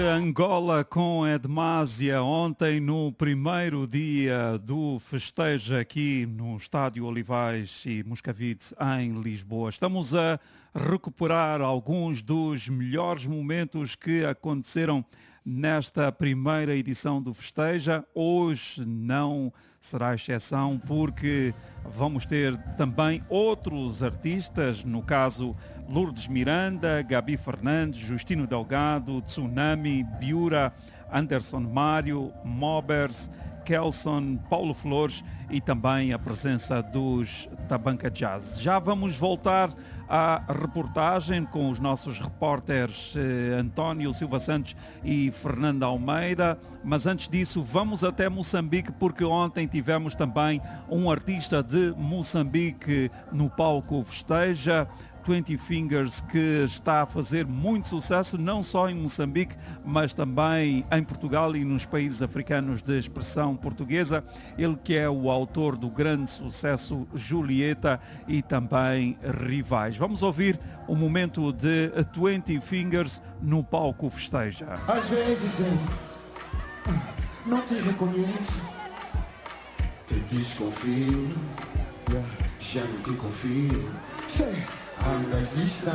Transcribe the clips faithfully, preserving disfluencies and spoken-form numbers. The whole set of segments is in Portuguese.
Angola com Edmásia, ontem no primeiro dia do festejo aqui no Estádio Olivais e Moscavide em Lisboa. Estamos a recuperar alguns dos melhores momentos que aconteceram nesta primeira edição do Festeja. Hoje não será exceção porque vamos ter também outros artistas, no caso Lourdes Miranda, Gabi Fernandes, Justino Delgado, Tsunami, Biura, Anderson Mário, Mobers, Kelson, Paulo Flores e também a presença dos Tabanca Jazz. Já vamos voltar à reportagem com os nossos repórteres eh, António Silva Santos e Fernanda Almeida, mas antes disso vamos até Moçambique porque ontem tivemos também um artista de Moçambique no palco Festeja, vinte Fingers, que está a fazer muito sucesso não só em Moçambique, mas também em Portugal e nos países africanos de expressão portuguesa. Ele que é o autor do grande sucesso Julieta e também Rivais. Vamos ouvir o momento de vinte Fingers no palco Festeja. Às vezes eu não te reconheço, te desconfio, já não te confio, sei. Andas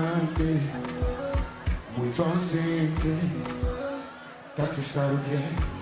distante, muito ausente, tá assustado o quê?